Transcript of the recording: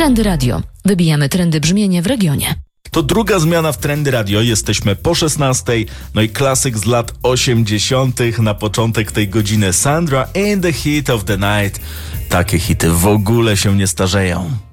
Trendy Radio. Wybijamy trendy brzmienie w regionie. To druga zmiana w Trendy Radio. Jesteśmy po 16:00. No i klasyk z lat 80. na początek tej godziny. Sandra in the Heat of the Night. Takie hity w ogóle się nie starzeją.